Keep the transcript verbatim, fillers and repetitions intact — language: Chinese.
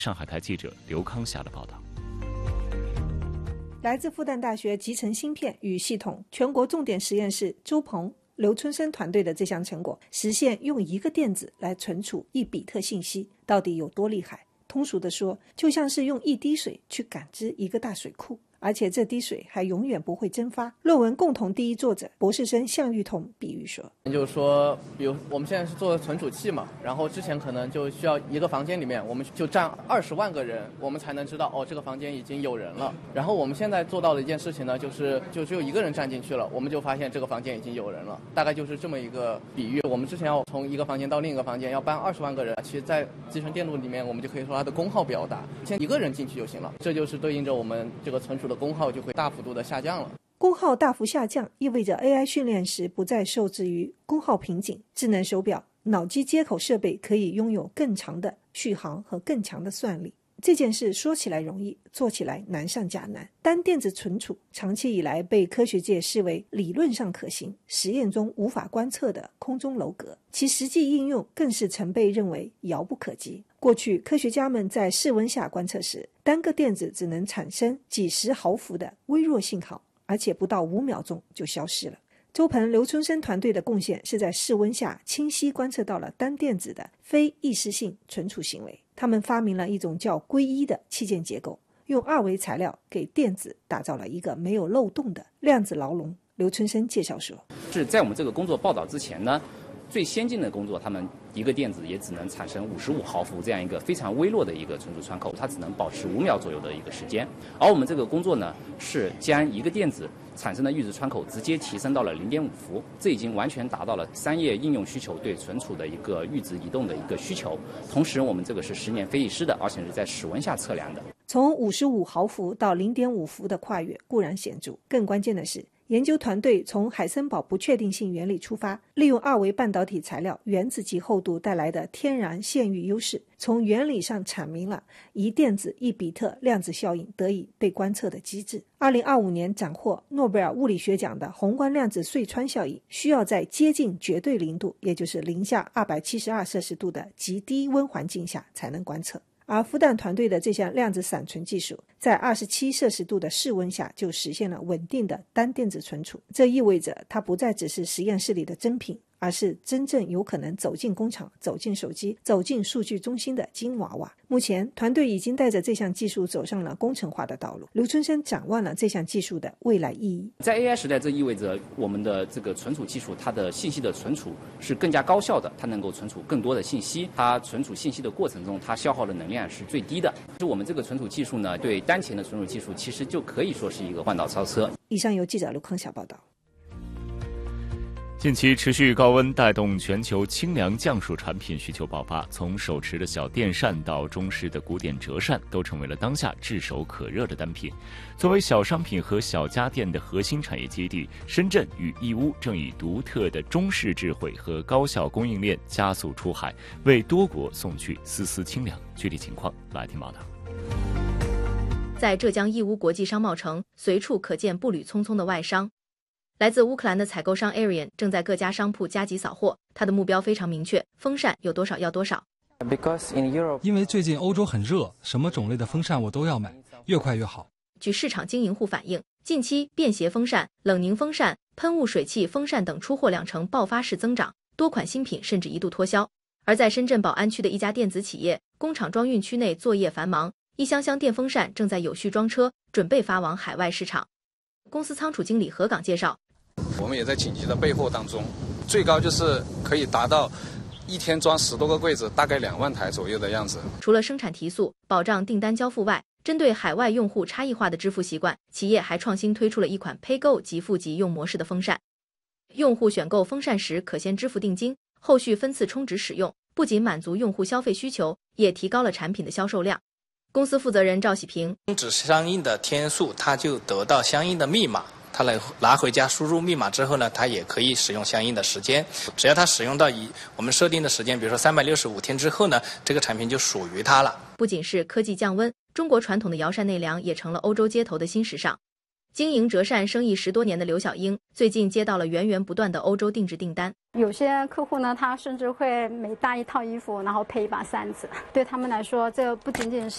上海台记者刘康霞的报道。 来自复旦大学集成芯片与系统全国重点实验室周鹏、刘春生团队的这项成果，实现用一个电子来存储一比特信息，到底有多厉害？通俗地说，就像是用一滴水去感知一个大水库，而且这滴水还永远不会蒸发。论文共同第一作者博士生向玉彤比喻说， 就是说比如我们现在是做存储器嘛，然后之前可能就需要一个房间里面我们就站二十万个人，我们才能知道哦这个房间已经有人了。然后我们现在做到的一件事情呢，就是就只有一个人站进去了，我们就发现这个房间已经有人了，大概就是这么一个比喻。我们之前要从一个房间到另一个房间要搬二十万个人，其实在集成电路里面我们就可以说它的功耗表达，先一个人进去就行了，这就是对应着我们这个存储的功耗就会大幅度的下降了。 功耗大幅下降意味着 A I 训练时不再受制于功耗瓶颈，智能手表、脑机接口设备可以拥有更长的续航和更强的算力。这件事说起来容易，做起来难上加难。单电子存储长期以来被科学界视为理论上可行、实验中无法观测的空中楼阁，其实际应用更是曾被认为遥不可及。过去科学家们在室温下观测时，单个电子只能产生几十毫伏的微弱信号，而且不到五秒钟就消失了。周鹏、刘春生团队的贡献是在室温下清晰观测到了单电子的非异时性存储行为。他们发明了一种叫硅一的器件结构，用二维材料给电子打造了一个没有漏洞的量子牢笼。刘春生介绍说， 是在我们这个工作报道之前呢，最先进的工作，他们一个电子也只能产生五十五毫伏这样一个非常微弱的一个存储窗口，它只能保持五秒左右的一个时间。而我们这个工作呢，是将一个电子产生的阈值窗口直接提升到了 零点五伏，这已经完全达到了商业应用需求对存储的一个阈值移动的一个需求。同时我们这个是十年非遗失的，而且是在室温下测量的。 从五十五毫伏到 零点五伏的跨越固然显著，更关键的是研究团队从海森堡不确定性原理出发，利用二维半导体材料原子级厚度带来的天然线域优势，从原理上阐明了一电子一比特量子效应得以被观测的机制。二零二五年斩获诺贝尔物理学奖的宏观量子隧穿效应，需要在接近绝对零度，也就是零下二百七十二摄氏度的极低温环境下才能观测。而复旦团队的这项量子闪存技术，在二十七摄氏度的室温下就实现了稳定的单电子存储，这意味着它不再只是实验室里的珍品，而是真正有可能走进工厂、走进手机、走进数据中心的金娃娃。目前团队已经带着这项技术走上了工程化的道路。刘春生展望了这项技术的未来意义。 在 A I 时代，这意味着我们的这个存储技术，它的信息的存储是更加高效的，它能够存储更多的信息，它存储信息的过程中，它消耗的能量是最低的。就我们这个存储技术呢，对当前的存储技术其实就可以说是一个换道超车。 以上由记者刘康霞报道。 近期持续高温带动全球清凉降暑产品需求爆发，从手持的小电扇到中式的古典折扇，都成为了当下炙手可热的单品。作为小商品和小家电的核心产业基地，深圳与义乌正以独特的中式智慧和高效供应链加速出海，为多国送去丝丝清凉。具体情况来听报道。 在浙江义乌国际商贸城，随处可见步履匆匆的外商。来自乌克兰的采购商 Arian 正在各家商铺加急扫货，他的目标非常明确，风扇有多少要多少。 因为最近欧洲很热，什么种类的风扇我都要买，越快越好。 据市场经营户反映，近期便携风扇、冷凝风扇、喷雾水器风扇等出货量呈爆发式增长，多款新品甚至一度脱销。而在深圳宝安区的一家电子企业，工厂装运区内作业繁忙，一箱箱电风扇正在有序装车，准备发往海外市场。公司仓储经理何岗介绍， 我们也在紧急的备货当中，最高就是可以达到一天装十多个柜子，大概两万台左右的样子。 除了生产提速、保障订单交付外，针对海外用户差异化的支付习惯，企业还创新推出了一款 PayGo 即付即用模式的风扇。用户选购风扇时可先支付定金，后续分次充值使用，不仅满足用户消费需求，也提高了产品的销售量。公司负责人赵喜平， 充值相应的天数，他就得到相应的密码。他来拿回家输入密码之后呢，他也可以使用相应的时间。只要他使用到以我们设定的时间，比如说三百六十五天之后呢，这个产品就属于他了。 不仅是科技降温，中国传统的摇扇内凉也成了欧洲街头的新时尚。 经营折扇生意十多年的刘小英，最近接到了源源不断的欧洲定制订单。 有些客户呢，他甚至会每搭一套衣服，然后配一把扇子。对他们来说，这不仅仅是